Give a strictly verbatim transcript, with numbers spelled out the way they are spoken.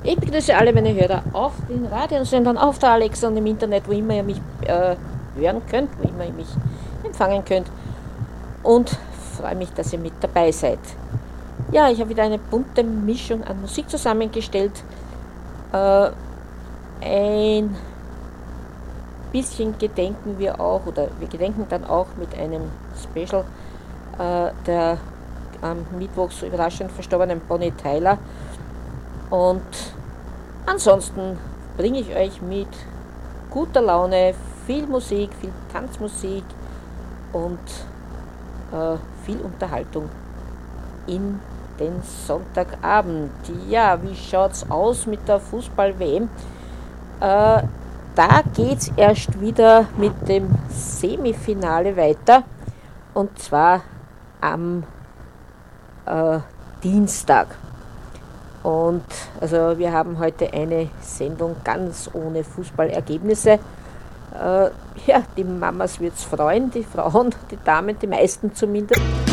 Ich begrüße alle meine Hörer auf den Radiosendern, auf der Alexa und im Internet, wo immer ihr mich äh, hören könnt, wo immer ihr mich empfangen könnt. Und freue mich, dass ihr mit dabei seid. Ja, ich habe wieder eine bunte Mischung an Musik zusammengestellt. Äh, ein bisschen gedenken wir auch, oder wir gedenken dann auch mit einem Special äh, der am Mittwoch so überraschend verstorbenen Bonnie Tyler. Und ansonsten bringe ich euch mit guter Laune viel Musik, viel Tanzmusik und äh, viel Unterhaltung in den Sonntagabend. Ja, wie schaut's aus mit der Fußball-W M? Äh, da geht's erst wieder mit dem Semifinale weiter, und zwar am äh, Dienstag. Und also wir haben heute eine Sendung ganz ohne Fußballergebnisse. Äh, ja, die Mamas wird's freuen, die Frauen, die Damen, die meisten zumindest.